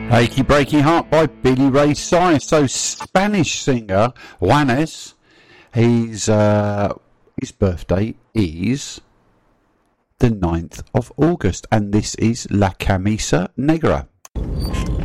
Achy Breaky Heart by Billy Ray Cyrus. So Spanish singer Juanes, his birthday is the 9th of August, and this is La Camisa Negra.